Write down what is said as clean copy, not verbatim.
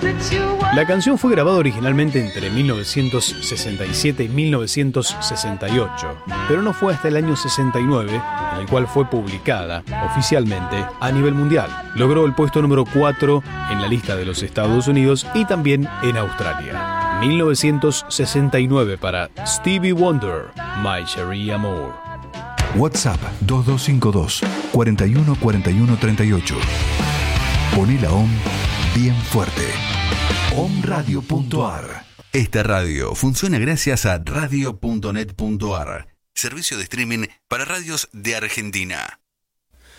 La canción fue grabada originalmente entre 1967 y 1968, pero no fue hasta el año 69 en el cual fue publicada oficialmente a nivel mundial. Logró el puesto número 4 en la lista de los Estados Unidos y también en Australia. 1969 para Stevie Wonder, My Cherie Amour. WhatsApp 2252 41 41 38. Poné la OM bien fuerte. omradio.ar. Esta radio funciona gracias a radio.net.ar, servicio de streaming para radios de Argentina.